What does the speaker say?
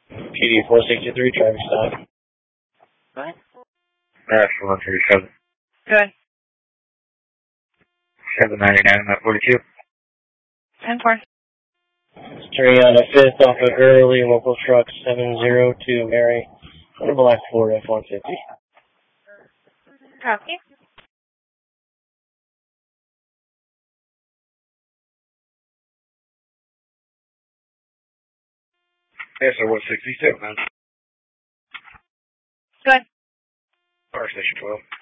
PD 463, traffic stop. What? National 137. Good. 799 at 42. 10-4. Turning on a 5th off of Early, local truck 702 Mary, Black Ford F-150. Copy. Yes, sir, 167, man. Good. Fire station 12.